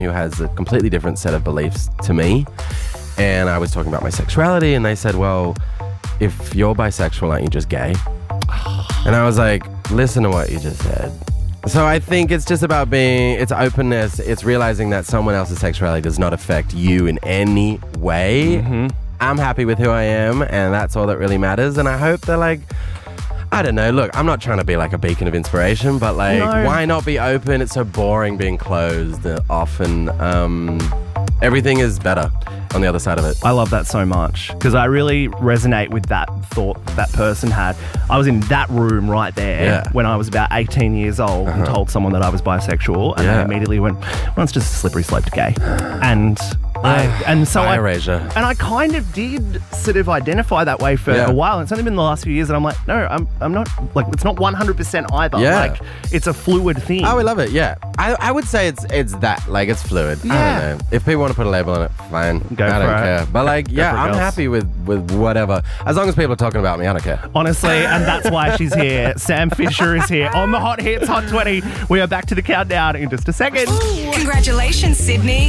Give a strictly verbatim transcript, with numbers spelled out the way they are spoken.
who has a completely different set of beliefs to me. And I was talking about my sexuality, and they said, well, if you're bisexual, aren't you just gay? And I was like, listen to what you just said. So I think it's just about being, it's openness, it's realizing that someone else's sexuality does not affect you in any way. Mm-hmm. I'm happy with who I am, and that's all that really matters. And I hope they're like, I don't know, look, I'm not trying to be like a beacon of inspiration, but like, No. why not be open? It's so boring being closed uh, often. Um, everything is better on the other side of it. I love that so much because I really resonate with that thought that person had. I was in that room right there Yeah. when I was about eighteen years old and told someone that I was bisexual, and Yeah. they immediately went, well, it's just a slippery slope to gay. And I, and so Bye, I, erasure. and I kind of did sort of identify that way for Yeah. a while. And it's only been the last few years that I'm like, no, I'm, I'm not, like, it's not one hundred percent either. Yeah. Like, it's a fluid thing. Oh, we love it, yeah. I, I would say it's it's that, like, it's fluid. I Yeah. don't know. If people want to put a label on it, fine. Go I for don't it. care. But, like, Go yeah, for it, I'm girls. happy with, with whatever. As long as people are talking about me, I don't care. Honestly, and that's why she's here. Sam Fisher is here on the Hot Hits Hot twenty. We are back to the countdown in just a second. Congratulations, Sydney.